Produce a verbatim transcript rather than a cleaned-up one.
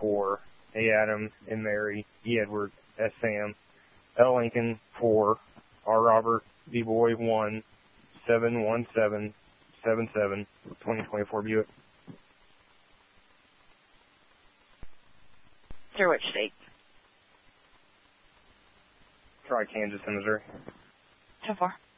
four, A. Adam, M. Mary, E. Edward, S. Sam, L. Lincoln, four, R. Robert, B. Boy, one, seven one seven seven seven, twenty twenty-four Buick. Through which state? Try Kansas and Missouri. So far.